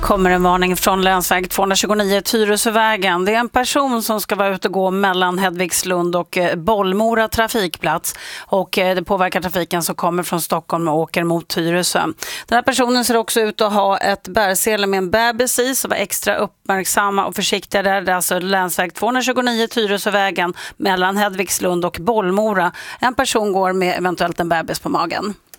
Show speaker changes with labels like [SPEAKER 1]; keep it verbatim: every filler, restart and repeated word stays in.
[SPEAKER 1] kommer en varning från länsväg tvåhundratjugonio Tyresövägen. Det är en person som ska vara ute och gå mellan Hedvigslund och Bollmora trafikplats. Och det påverkar trafiken som kommer från Stockholm och åker mot Tyresö. Den här personen ser också ut att ha ett bärsele med en bebis i, så var extra uppmärksamma och försiktiga där. Det är alltså länsväg tvåhundratjugonio Tyresövägen mellan Hedvigslund och Bollmora. En person går med eventuellt en bebis på magen.